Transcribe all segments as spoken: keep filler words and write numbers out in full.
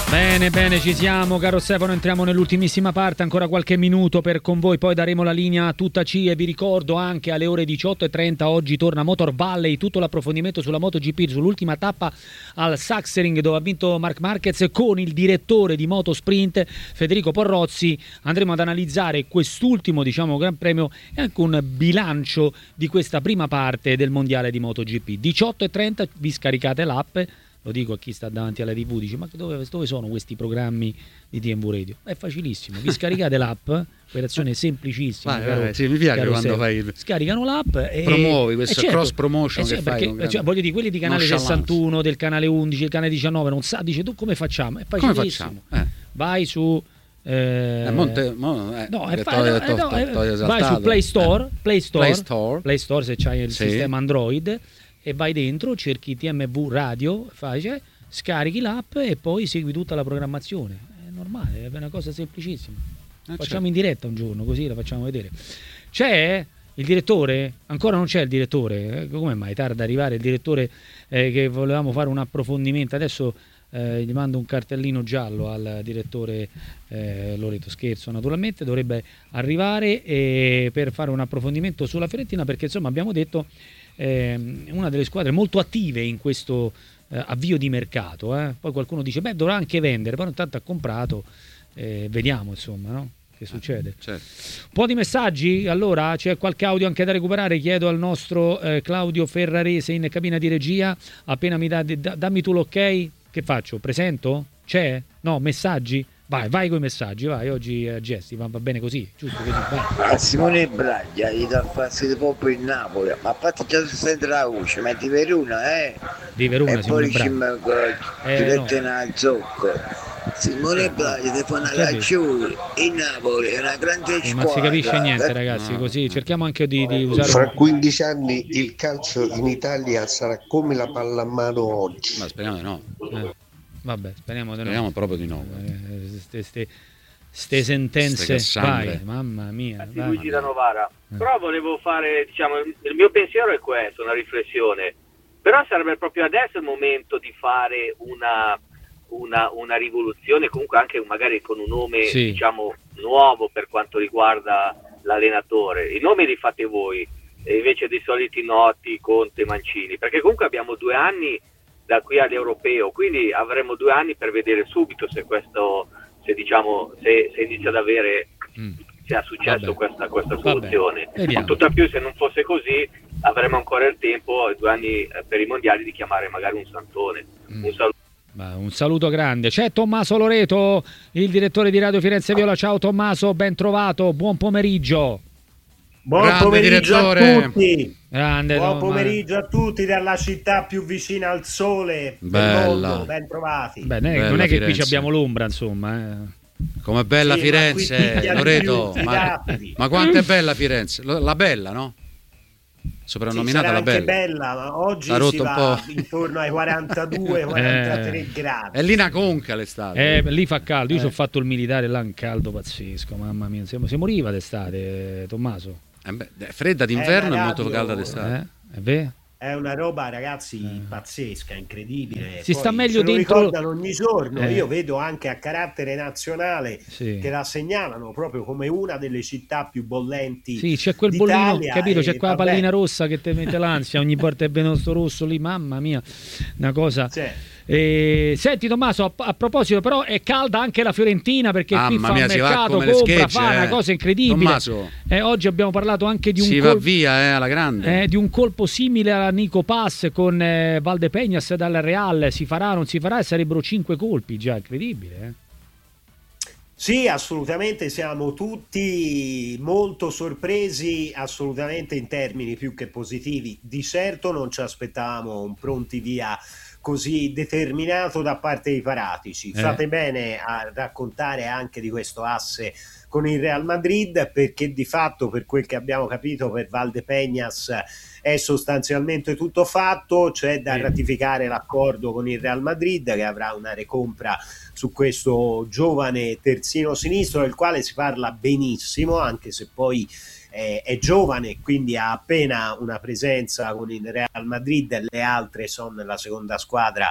Bene, bene, ci siamo, caro Stefano, entriamo nell'ultimissima parte, ancora qualche minuto per con voi, poi daremo la linea a tutta C e vi ricordo anche alle ore diciotto e trenta oggi torna Motor Valley, tutto l'approfondimento sulla MotoGP, sull'ultima tappa al Sachsenring dove ha vinto Marc Marquez con il direttore di Motosprint Federico Porrozzi. Andremo ad analizzare quest'ultimo, diciamo, Gran Premio e anche un bilancio di questa prima parte del mondiale di MotoGP. diciotto e trenta, vi scaricate l'app. Lo dico a chi sta davanti alla tivù, dice ma dove, dove sono questi programmi di T M V Radio? È facilissimo, vi scaricate l'app, operazione semplicissima. Vai, caro, vai, sì, mi piace quando Stefano. Fai il... Scaricano l'app e promuovi questa certo, cross promotion eh sì, che perché, fai. cioè, voglio dire, quelli di canale sessantuno, del canale undici, del canale diciannove, non sa, dice tu come facciamo? È facilissimo. Eh. Vai su eh, eh, Monte, mo, eh, no, è to, fa, to, eh, no, to, eh, to, vai su Play Store, eh. Play Store, Play Store, Play Store se c'hai il sì. sistema Android e vai dentro, cerchi T M V Radio, fai, cioè, scarichi l'app e poi segui tutta la programmazione. È normale, è una cosa semplicissima. Ah, facciamo certo. in diretta un giorno, così la facciamo vedere. C'è il direttore? Ancora non c'è il direttore? Come mai tarda ad arrivare il direttore eh, che volevamo fare un approfondimento? Adesso eh, gli mando un cartellino giallo al direttore eh, Loreto, scherzo naturalmente, dovrebbe arrivare eh, per fare un approfondimento sulla Fiorentina, perché insomma abbiamo detto eh, una delle squadre molto attive in questo eh, avvio di mercato. Eh. Poi qualcuno dice beh dovrà anche vendere, però intanto ha comprato, eh, vediamo insomma, no? Che succede. Certo. Un po' di messaggi, allora c'è qualche audio anche da recuperare, chiedo al nostro eh, Claudio Ferrarese in cabina di regia, appena mi dà, da, dammi tu l'ok, che faccio? Presento? C'è? No, messaggi? Vai, vai con i messaggi, vai, oggi eh, gesti, va, va bene così, giusto così, vai. A Simone Braglia gli dà fastidio proprio il Napoli, ma a parte già si sente la voce, metti Verona, eh? Di Verona, e Simone poi Braglia. ci Eh, mette no. una zocco. Simone Braglia ti fa una Capito. calcione, il Napoli è una grande Eh, squadra. non si capisce niente ragazzi, così cerchiamo anche di, di usare Fra un... quindici anni il calcio in Italia sarà come la pallamano oggi. Ma speriamo di no. Eh, vabbè, speriamo di no. Speriamo proprio di no. Eh, ste, ste, ste sentenze, Ste vai, Cassandre. mamma mia. Di vai. Luigi da Novara. Eh. Però volevo fare, diciamo, il mio pensiero è questo, una riflessione. Però sarebbe proprio adesso il momento di fare una, una, una rivoluzione, comunque anche magari con un nome, Sì. diciamo, nuovo per quanto riguarda l'allenatore. I nomi li fate voi, e invece dei soliti noti, Conte, Mancini, perché comunque abbiamo due anni da qui all'Europeo, quindi avremo due anni per vedere subito se questo, se diciamo, se, se inizia ad avere, Mm. se ha successo Vabbè. questa, questa Vabbè, soluzione. vediamo. Tutto più se non fosse così avremo ancora il tempo, due anni eh, per i mondiali, di chiamare magari un santone. Mm. Un saluto. Ma un saluto grande. C'è Tommaso Loreto, il direttore di Radio Firenze Viola. Ciao Tommaso, ben trovato, buon pomeriggio. Buon Grande pomeriggio direttore. a tutti. Grande Buon Tommaso. pomeriggio a tutti dalla città più vicina al sole del Bella. mondo. Ben trovati. Beh, non è, Bella non è che qui Firenze. abbiamo l'ombra, insomma. Eh. Com'è bella Sì, ma Firenze, qui piglia di Loreto. più, Ma, fidati. ma quanto è bella Firenze? Lo- La bella, no? Soprannominata Sì, sarà la anche bella. bella, ma oggi L'ha rotto si un va po'. intorno ai quarantadue quarantatré Eh. gradi. È lì una conca l'estate. Eh, lì fa caldo, io Eh. ci ho fatto il militare là, un caldo pazzesco, mamma mia, si, si moriva d'estate, Tommaso. Eh beh, è fredda d'inverno Eh, e molto radio- calda Eh? d'estate. È vero? È una roba, ragazzi, pazzesca, incredibile. Si Poi sta meglio ce lo dentro- ricordano ogni giorno. Eh. Io vedo anche a carattere nazionale Sì. che la segnalano proprio come una delle città più bollenti. Sì, c'è quel bollino, d'Italia capito? C'è e quella vabbè. pallina rossa che ti mette l'ansia ogni volta che vedo sto rosso lì, mamma mia, una cosa. Sì. Eh, senti Tommaso, a, a proposito, però è calda anche la Fiorentina perché qui Mamma fa mia, un si va mercato, come le compra, schegge, fa una eh. cosa incredibile. Tommaso. Eh, oggi abbiamo parlato anche di un Si va colpo, via eh, alla grande. eh, di un colpo simile alla Nico Pass con eh, Valdepeñas dal Real. Si farà, non si farà, e sarebbero cinque colpi già, incredibile. Eh? Sì, assolutamente, siamo tutti molto sorpresi, assolutamente in termini più che positivi. Di certo non ci aspettavamo un pronti via così determinato da parte dei Paratici. Eh. Fate bene a raccontare anche di questo asse con il Real Madrid, perché di fatto, per quel che abbiamo capito, per Valdepeñas è sostanzialmente tutto fatto. C'è da Sì. ratificare l'accordo con il Real Madrid, che avrà una recompra su questo giovane terzino sinistro, del quale si parla benissimo, anche se poi eh, è giovane, quindi ha appena una presenza con il Real Madrid, le altre sono nella seconda squadra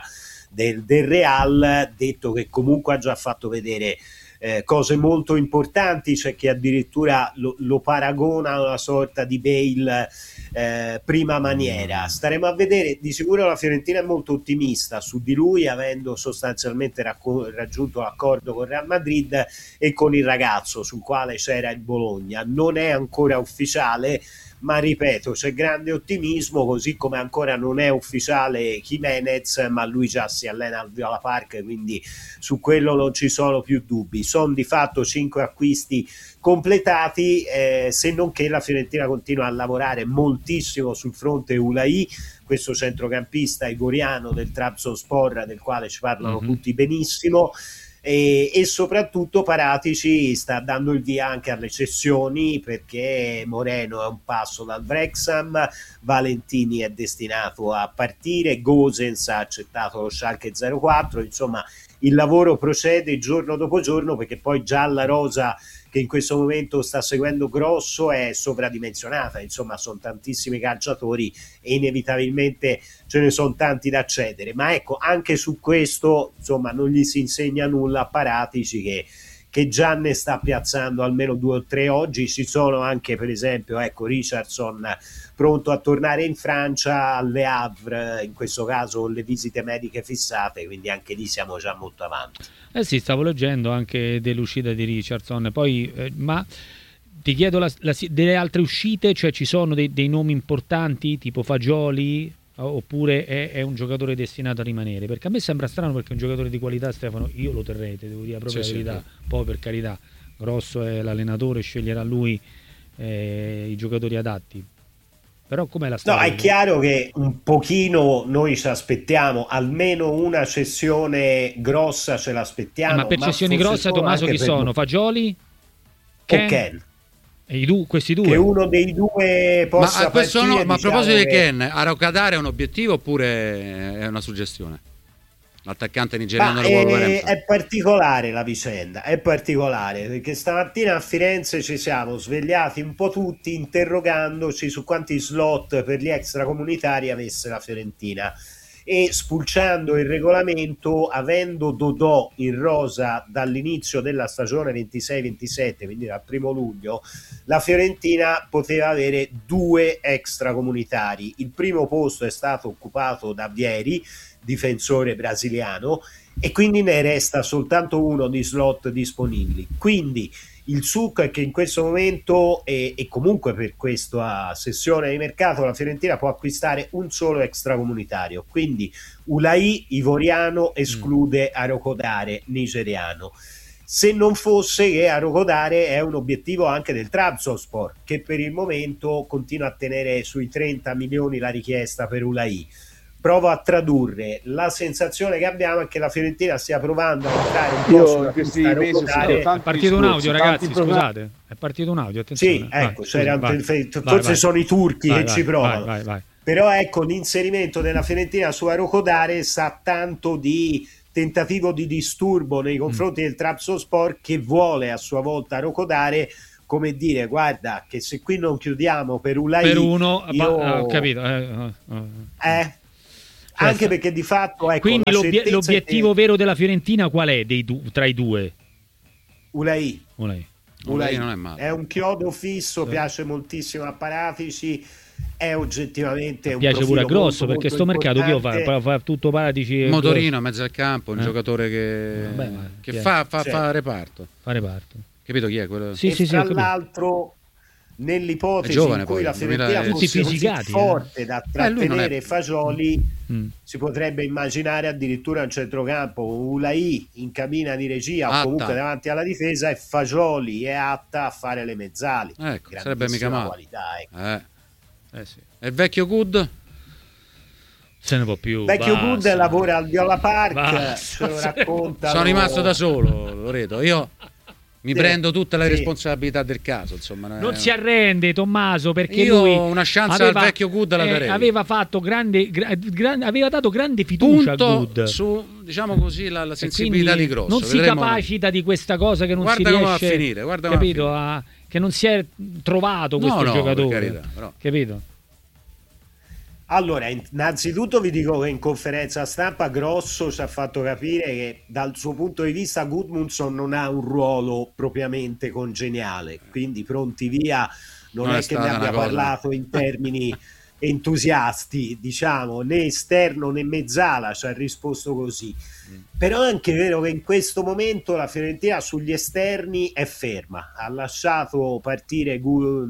del, del Real, detto che comunque ha già fatto vedere Eh, cose molto importanti. C'è chi addirittura lo, lo paragona a una sorta di Bale eh, prima maniera. Staremo a vedere. Di sicuro la Fiorentina è molto ottimista su di lui, avendo sostanzialmente racco- raggiunto l'accordo con Real Madrid e con il ragazzo sul quale c'era il Bologna. Non è ancora ufficiale, ma ripeto, c'è grande ottimismo, così come ancora non è ufficiale Jimenez, ma lui già si allena al Viola Park, quindi su quello non ci sono più dubbi. Sono di fatto cinque acquisti completati, eh, se non che la Fiorentina continua a lavorare moltissimo sul fronte Ulai, questo centrocampista igoriano del Trabzonspor, del quale ci parlano mm-hmm. tutti benissimo. E, e soprattutto Paratici sta dando il via anche alle cessioni, perché Moreno è un passo dal Wrexham, Valentini è destinato a partire, Gosens ha accettato lo Schalke zero quattro, insomma il lavoro procede giorno dopo giorno, perché poi già la rosa che in questo momento sta seguendo Grosso è sovradimensionata, insomma sono tantissimi calciatori e inevitabilmente ce ne sono tanti da accedere, ma ecco, anche su questo insomma non gli si insegna nulla a Paratici, che che già ne sta piazzando almeno due o tre oggi. Ci sono anche, per esempio, ecco, Richardson pronto a tornare in Francia, alle Havre, in questo caso con le visite mediche fissate, quindi anche lì siamo già molto avanti. Eh sì, stavo leggendo anche dell'uscita di Richardson, poi eh, ma ti chiedo la, la, delle altre uscite, cioè ci sono dei, dei nomi importanti tipo Fagioli, oppure è, è un giocatore destinato a rimanere? Perché a me sembra strano, perché un giocatore di qualità, Stefano, io lo terrei, te devo dire proprio sì, la verità, sì. Poi per carità, Grosso è l'allenatore, sceglierà lui eh, i giocatori adatti, però com'è la storia? No, è chiaro che un pochino noi ci aspettiamo, almeno una cessione grossa ce l'aspettiamo. Eh, ma per ma cessioni grosse, Tommaso, chi sono? Per... Fagioli? Ken? O Ken? E i du- questi due? Che uno dei due possa ma, partire, no, ma a proposito diciamo di che... Ken, Araucadare è un obiettivo oppure è una suggestione? L'attaccante nigeriano è, è particolare la vicenda, è particolare perché stamattina a Firenze ci siamo svegliati un po' tutti interrogandoci su quanti slot per gli extracomunitari avesse la Fiorentina, e spulciando il regolamento, avendo Dodò in rosa dall'inizio della stagione ventisei ventisette, quindi dal primo luglio, la Fiorentina poteva avere due extracomunitari. Il primo posto è stato occupato da Vieri, difensore brasiliano, e quindi ne resta soltanto uno di slot disponibili. Quindi il succo è che in questo momento e, e comunque per questa sessione di mercato la Fiorentina può acquistare un solo extracomunitario, quindi Ulai ivoriano esclude Araucadare nigeriano. Se non fosse che Araucadare è un obiettivo anche del Trabzonspor, che per il momento continua a tenere sui trenta milioni la richiesta per Ulai. Provo a tradurre, la sensazione che abbiamo è che la Fiorentina stia provando a entrare un po' sulla pista Araucadare. È partito un audio, ragazzi, scusate, è partito un audio, attenzione. Sì, ecco, c'era un, vai, forse vai, vai. Sono i turchi vai, che vai, ci provano. Vai, vai, vai. Però ecco, l'inserimento della Fiorentina su Araucadare sa tanto di tentativo di disturbo nei confronti mm. del Trabzonspor, che vuole a sua volta Araucadare, come dire, guarda che se qui non chiudiamo per Ulai per uno, io... ho capito eh, uh, uh. eh anche perché di fatto ecco, quindi l'obiet- l'obiettivo che... vero della Fiorentina qual è dei du- tra i due? Ulai. Ulai. Ulai non è male, è un chiodo fisso, sì. Piace moltissimo a Paratici, è oggettivamente un piace pure a Grosso, molto, perché molto sto mercato che fa, fa, fa tutto Paratici, motorino a mezzo al campo, un eh? giocatore che, Vabbè, che fa, fa, cioè, fa reparto fa reparto capito chi è quello? Sì, e sì, tra sì, l'altro nell'ipotesi giovane, in cui poi, la Fiorentina duemila... fosse così fisicati, forte eh. da trattenere è... Fagioli, mm. si potrebbe immaginare addirittura un centrocampo Ulai in cabina di regia Atta. o comunque davanti alla difesa, e Fagioli e Atta a fare le mezzali. Ecco, sarebbe mica male. Qualità, ecco. eh. Eh sì. E il vecchio Good? Se ne può più. Vecchio basta. Good lavora al Viola Park, Basta. ce lo racconta. Sono rimasto da solo, Loreto. Io mi sì, prendo tutte le sì. responsabilità del caso, insomma. Non si arrende Tommaso, perché io lui una chance aveva, al vecchio Good la darei. Eh, aveva fatto grande, gra, gran, aveva dato grande fiducia Punto a Good su, diciamo così, la, la sensibilità di Grosso. Non si Vedremo... capacita di questa cosa che non guarda si riesce come va a finire, guarda capito, come va a finire. A, che non si è trovato questo no, no, giocatore, per carità, però. capito? Allora, innanzitutto vi dico che in conferenza stampa Grosso ci ha fatto capire che dal suo punto di vista Gudmundsson non ha un ruolo propriamente congeniale, quindi pronti via non, non è, è che ne abbia parlato in termini entusiasti, diciamo, né esterno né mezzala, ci ha risposto così. Mm. Però è anche vero che in questo momento la Fiorentina sugli esterni è ferma, ha lasciato partire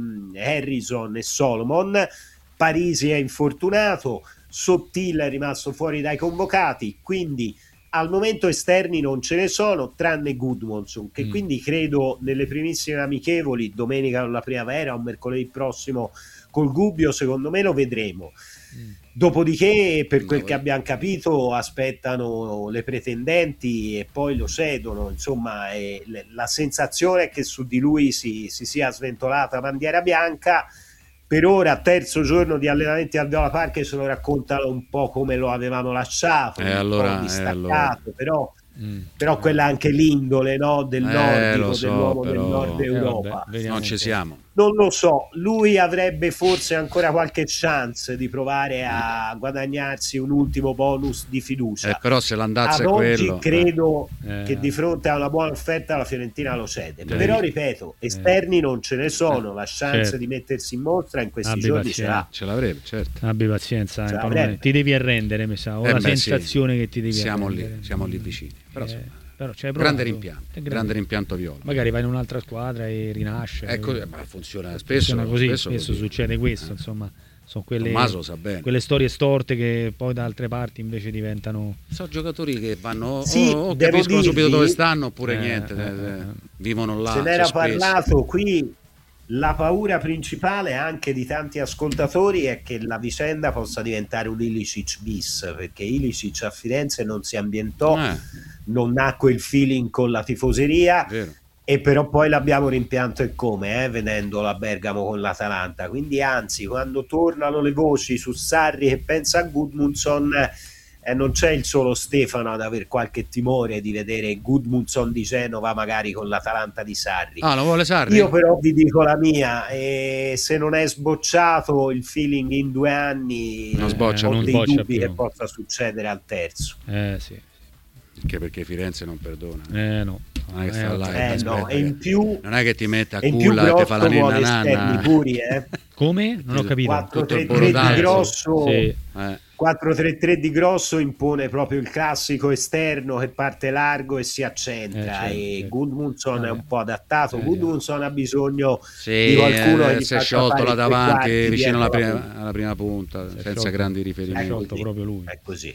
Harrison e Solomon, Parisi è infortunato, Sottile è rimasto fuori dai convocati, quindi al momento esterni non ce ne sono, tranne Gudmundsson, che mm. quindi credo nelle primissime amichevoli, domenica con la Primavera o mercoledì prossimo col Gubbio, secondo me lo vedremo. Mm. Dopodiché, per quel che abbiamo capito, aspettano le pretendenti e poi lo cedono. Insomma, è, la sensazione è che su di lui si, si sia sventolata bandiera bianca. Per ora, terzo giorno di allenamenti al Viola Park, se lo raccontano un po' come lo avevano lasciato, eh, un allora, po' distaccato, eh, allora. però, mm. però quella anche l'indole, no, del eh, nordico, so, dell'uomo però... del nord Europa. Eh, vabbè, non ci siamo. Non lo so, lui avrebbe forse ancora qualche chance di provare a guadagnarsi un ultimo bonus di fiducia. Eh, però se l'andazzo Ad è oggi quello, credo eh. che di fronte a una buona offerta la Fiorentina lo cede. Eh. Però ripeto, esterni eh. non ce ne sono, la chance certo. di mettersi in mostra in questi Abbi giorni pazienza. ce l'ha. Ce l'avrebbe, certo. Abbi pazienza, Ce eh, l'avrebbe. ti devi arrendere, mi sa. Ho Eh la beh, sensazione sì. che ti devi siamo arrendere. lì, siamo lì vicini. Però, Eh, però c'hai grande provato. rimpianto, grande. grande rimpianto viola. Magari vai in un'altra squadra e rinasce. Ecco, eh, ma funziona spesso, funziona così, spesso, spesso così. succede questo, Eh. insomma, sono quelle, Tommaso sa bene. quelle storie storte che poi da altre parti invece diventano... Sono giocatori che vanno Sì, o, o devo capiscono dirvi- subito dove stanno oppure Eh, niente, eh, eh, eh. vivono là. Se n'era sospesi. parlato qui, la paura principale anche di tanti ascoltatori è che la vicenda possa diventare un Ilicic bis, perché Ilicic a Firenze non si ambientò, Eh, non nacque il feeling con la tifoseria, vero. e però poi l'abbiamo rimpianto e come, eh, vedendolo a Bergamo con l'Atalanta. Quindi anzi, quando tornano le voci su Sarri che pensa a Gudmundsson, eh, non c'è il solo Stefano ad aver qualche timore di vedere Gudmundsson di Genova magari con l'Atalanta di Sarri. Ah, lo vuole Sarri? Io però vi dico la mia, e se non è sbocciato il feeling in due anni, Non sboccia, ho non dei sboccia dubbi più. che possa succedere al terzo. Eh sì, Anche perché Firenze non perdona. eh no. Non è che Eh, sta là ok. e Eh aspetta no, che- e in più, non è che ti mette a e in più culla e ti fa la Grosso ninna vuole esterni nanna. puri, eh. Come? Non ho capito. quattro Tutto tre il tre di Borotalzo. Grosso, Sì. Eh, quattro tre tre di Grosso impone proprio il classico esterno che parte largo e si accentra, Eh, certo, e certo. Gudmundsson è Vabbè. un po' adattato. Eh, Gudmundsson ha bisogno sì, di qualcuno che eh, gli si è faccia sciolto fare là i tre davanti quarti vicino alla dietro la prima, punta. alla prima punta, Si è senza sciolto. grandi Si è riferimenti. sciolto proprio lui. È così.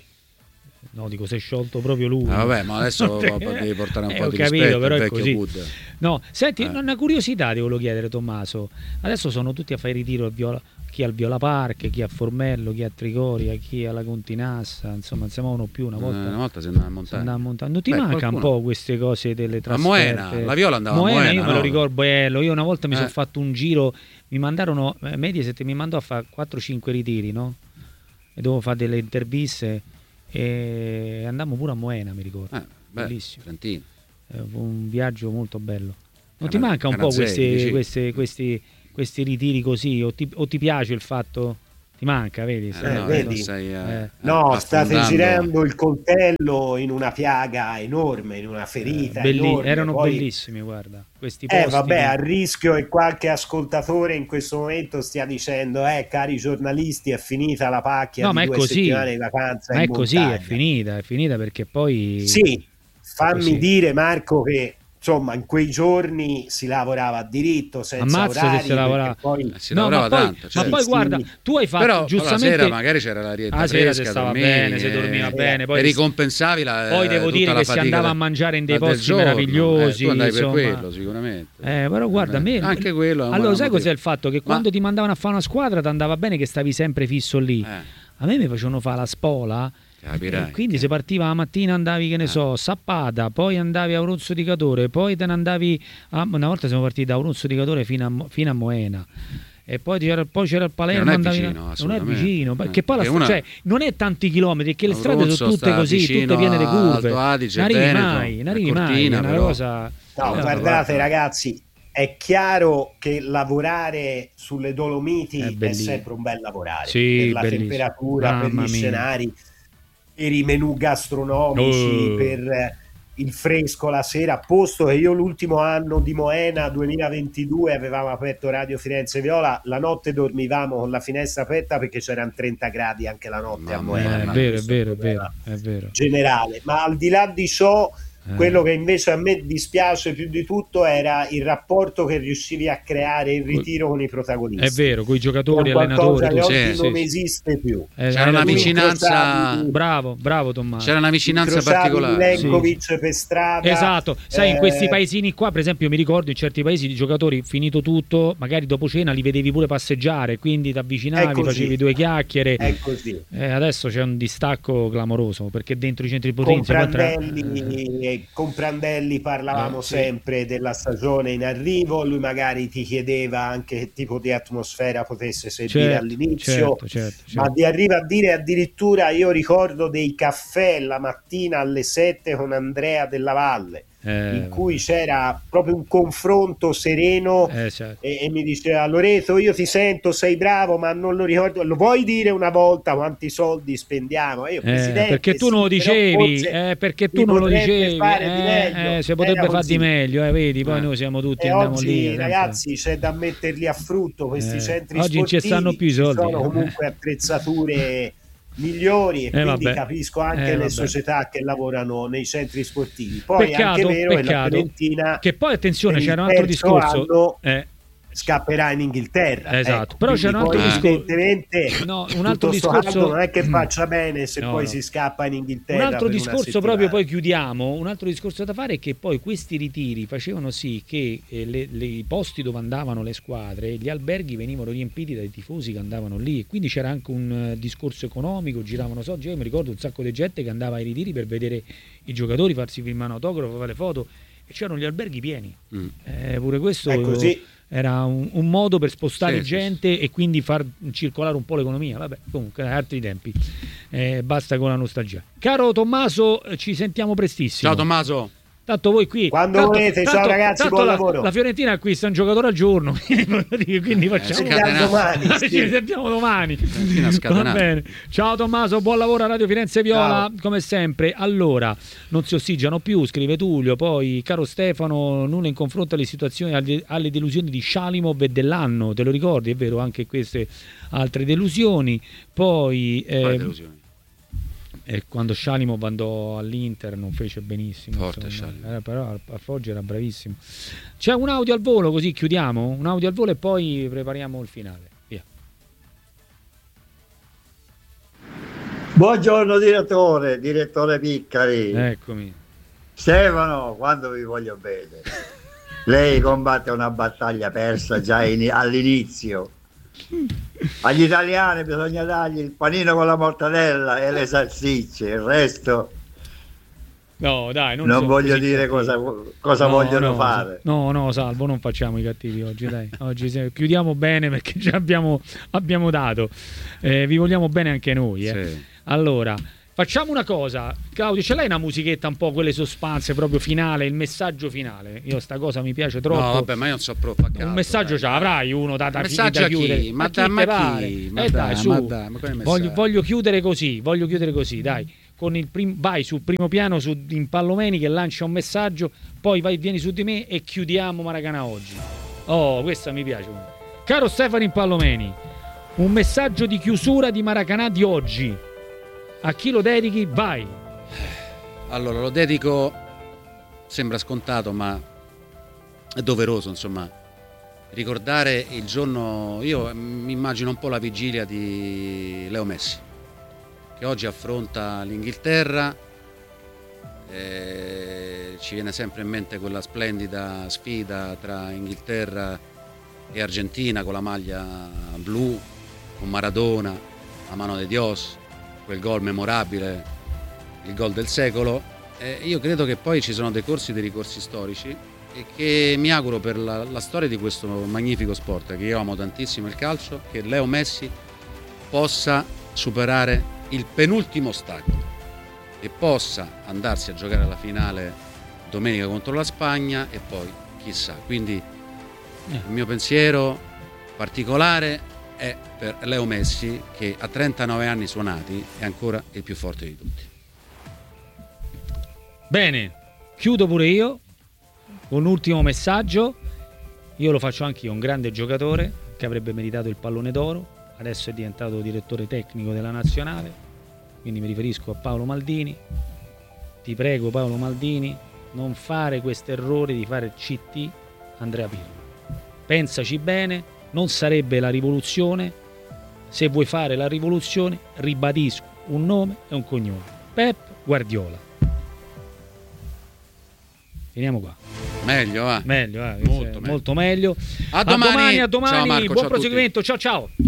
No, dico, si è sciolto proprio lui. Ah, vabbè, ma adesso devi portare un Eh, po' ho di capito, rispetto però al è vecchio così. Wood. No, senti, Eh. una curiosità ti volevo chiedere, Tommaso. Adesso sono tutti a fare il ritiro al Viola, chi al Viola Park, chi a Formello, chi a Trigoria, chi alla Continassa, insomma, non si muovono più una Eh, volta. Una volta si andava a si montare. andava a montare. Non ti Beh, manca qualcuno- un po' queste cose delle A trasferte? Moena, la Viola andava a Moena, Moena, io me lo no? ricordo bello. Io una volta mi Eh. sono fatto un giro, mi mandarono, eh, Mediaset mi mandò a fare quattro cinque ritiri, no? E dovevo fare delle interviste e andammo pure a Moena, mi ricordo. Eh, beh, Bellissimo. Trentino. Eh, fu un viaggio molto bello. Non ti Cana- manca un po' Canazei, questi, dici? questi, questi, questi ritiri così? O ti, o ti piace il fatto? Ti manca, vedi? Eh, Stai- no, vedi? stai, eh, Eh. No, state affondando- girando il coltello in una piaga enorme, in una ferita belli- enorme. erano Poi- bellissimi, guarda. Questi Eh posti vabbè, che- a rischio che qualche ascoltatore in questo momento stia dicendo eh cari giornalisti, è finita la pacchia No, di ma è due così. settimane di vacanza Ma in è così, è montagna. finita, è finita perché poi... Sì, fammi Così. dire Marco che insomma in quei giorni si lavorava a diritto, senza Ammazza se orari, si perché lavorava. poi Eh, si No, lavorava ma poi, tanto, ma certo. poi Sì, guarda, sì. tu hai fatto Però la giustamente... sera magari c'era la rietta la sera si fresca, stava dormivi, bene, si eh, dormiva eh, bene, poi e ricompensavi la Poi devo tutta dire la che si fatica andava da- a mangiare in dei del posti giorno. meravigliosi, Eh, tu andavi insomma. per quello sicuramente. Eh, però guarda, a me... anche quello è un Allora, buon sai motivo. cos'è il fatto? Che Ma- quando ti mandavano a fare una squadra ti andava bene che stavi sempre fisso lì. Eh, A me mi facevano fare la spola. capirai. E quindi se partiva la mattina andavi, che ne Eh. so, Sappada, poi andavi a Aurunzo di Cadore, poi te ne andavi a, una volta siamo partiti da Aurunzo di Cadore fino a, Mo- fino a Moena. E poi c'era, poi c'era il Palermo, non è andavi vicino, non è assolutamente. vicino, perché poi la Perché sta- una- cioè, non è tanti chilometri, perché le strade Abruzzo sono tutte sta così, vicino tutte piene di a curve. Alto Adige, Non arrivi Veneto, mai, non a arrivi mai, Cortina, è una però. cosa... no, eh, guardate ragazzi, è chiaro che lavorare sulle Dolomiti È è, bellissimo. sempre un bel lavorare, Sì, per la bellissimo. temperatura, per Mamma gli mia. scenari, per i menù gastronomici, Oh. per eh, il fresco la sera, posto che io l'ultimo anno di Moena duemilaventidue avevamo aperto Radio Firenze Viola, la notte dormivamo con la finestra aperta perché c'erano trenta gradi anche la notte a Mamma Moena. Eh, è ma vero, è questo vero, è un vero, problema è vero. generale, ma al di là di ciò, Eh. quello che invece a me dispiace più di tutto era il rapporto che riuscivi a creare in ritiro con i protagonisti. È vero, con i giocatori, È qualcosa allenatori, che tu- oggi sì, non sì, esiste più. Eh, C'era hai una ragione. vicinanza, Bravo, bravo Tommaso. c'era una vicinanza Incrociavi particolare. Milenkovic per strada. Esatto, sai, in eh, questi paesini qua, per esempio, mi ricordo in certi paesi di giocatori, finito tutto, magari dopo cena li vedevi pure passeggiare, quindi ti È avvicinavi, così. facevi due chiacchiere. È così. Eh, adesso c'è un distacco clamoroso perché dentro i centri Con potenza poi tra- Prandelli, e con Prandelli parlavamo Eh, sì. sempre della stagione in arrivo, lui magari ti chiedeva anche che tipo di atmosfera potesse servire Certo, all'inizio, certo, certo, ma certo. di arriva a dire addirittura, io ricordo dei caffè la mattina alle sette con Andrea Della Valle, Eh, in cui c'era proprio un confronto sereno, eh, certo. e, e mi diceva: Loreto, io ti sento, sei bravo, ma non lo ricordo, lo vuoi dire una volta quanti soldi spendiamo? E io, Eh, Presidente, perché tu non lo sì, però dicevi, forse eh, perché tu si non lo potrebbe dicevi, fare di eh, meglio. eh, si potrebbe Era fare così. di meglio, eh, vedi, poi Eh. noi siamo tutti E andiamo oggi, lì. sempre. ragazzi, c'è da metterli a frutto questi Eh, centri oggi non ci sportivi, stanno più i ci soldi, sono eh. comunque attrezzature migliori, e quindi vabbè. capisco anche Eh, le vabbè. società che lavorano nei centri sportivi. Poi è Peccato, anche vero che la peccato. Fiorentina, Che poi attenzione, per il c'era un altro terzo discorso. anno, Eh, scapperà in Inghilterra. Esatto, ecco. però c'è Quindi un altro poi discorso. evidentemente No, un altro tutto sto discorso- caldo non è che faccia bene se No, poi no. si scappa in Un Inghilterra. altro per una discorso settimana. proprio, poi chiudiamo, un altro discorso da fare è che poi questi ritiri facevano sì che eh, le- le- i posti dove andavano le squadre, gli alberghi venivano riempiti dai tifosi che andavano lì, e quindi c'era anche un eh, discorso economico, giravano soldi. Io mi ricordo un sacco di gente che andava ai ritiri per vedere i giocatori, farsi firmare un autografo, fare le foto, e c'erano gli alberghi pieni. Mm. Eh, pure questo È così. era un, un modo per spostare Sì, sì, gente e quindi far circolare un po' l'economia. Vabbè, comunque, altri tempi. Eh, basta con la nostalgia. Caro Tommaso, eh, ci sentiamo prestissimo. Ciao Tommaso. Tanto voi qui. Quando tanto- volete, ciao tanto- ragazzi, tanto buon la, lavoro. La Fiorentina acquista un giocatore al giorno, quindi facciamo. Eh, scatenato. domani, sì. Ci sentiamo domani. Fiorentina Va scatenato. bene. Ciao Tommaso, buon lavoro a Radio Firenze Viola, Ciao. come sempre. Allora, non si ossiggiano più, scrive Tullio. Poi, caro Stefano, nulla in confronto alle situazioni, alle, alle delusioni di Shalimov e dell'anno, te lo ricordi? È vero, anche queste altre delusioni. Poi, Quale eh, delusione? e quando Shalimov andò all'Inter non fece benissimo, Forte insomma. Shalimov. Eh, però al- a Foggia era bravissimo. C'è un audio al volo, così chiudiamo, un audio al volo e poi prepariamo il finale. Via. Buongiorno direttore, direttore Piccari. Eccomi. Stefano, quando vi voglio bene. Lei combatte una battaglia persa già in- all'inizio. Agli italiani bisogna dargli il panino con la mortadella e le salsicce, il resto No, dai, non, non sono voglio così dire cattivi. cosa, cosa No, vogliono no, fare. No, no, Salvo, non facciamo i cattivi oggi, dai. Oggi se- chiudiamo bene perché già abbiamo, abbiamo dato. Eh, vi vogliamo bene anche noi, eh. Sì. Allora, facciamo una cosa. Claudio, ce l'hai una musichetta un po' quelle sospanze, proprio finale, il messaggio finale? Io sta cosa mi piace troppo. No, vabbè, ma io non so proprio. Un messaggio ce l'avrai uno da, da, Un messaggio da a chi? chiudere. Ma A da- chi ma te chi? pare? Ma Eh dai, dai, su. ma dai, ma quale voglio, messaggio? voglio chiudere così, voglio chiudere così, dai. Con il prim- vai sul primo piano su Impallomeni che lancia un messaggio, poi vai, vieni su di me e chiudiamo Maracanã oggi. Oh, questa mi piace. Caro Stefano Impallomeni, un messaggio di chiusura di Maracanã di oggi. A chi lo dedichi? Vai. Allora, lo dedico, sembra scontato, ma è doveroso, insomma, ricordare il giorno, io mi immagino un po' la vigilia di Leo Messi, che oggi affronta l'Inghilterra, e ci viene sempre in mente quella splendida sfida tra Inghilterra e Argentina con la maglia blu, con Maradona, la mano de Dios, quel gol memorabile, il gol del secolo. Eh, io credo che poi ci sono dei corsi, dei ricorsi storici, e che mi auguro per la, la storia di questo magnifico sport che io amo tantissimo, il calcio, che Leo Messi possa superare il penultimo ostacolo e possa andarsi a giocare alla finale domenica contro la Spagna, e poi chissà. Quindi Il mio pensiero particolare è per Leo Messi, che a trentanove anni suonati è ancora il più forte di tutti. Bene, chiudo pure io con un ultimo messaggio. Io lo faccio anche io, un grande giocatore che avrebbe meritato il pallone d'oro, adesso è diventato direttore tecnico della nazionale, quindi mi riferisco a Paolo Maldini. Ti prego, Paolo Maldini, non fare questo errore di fare C T Andrea Pirlo. Pensaci bene, non sarebbe la rivoluzione. Se vuoi fare la rivoluzione, ribadisco un nome e un cognome: Pep Guardiola. Finiamo qua. Meglio, va. Meglio, eh, molto, meglio. molto meglio. A a domani, domani, a domani. Ciao Marco, Buon ciao proseguimento. Ciao ciao.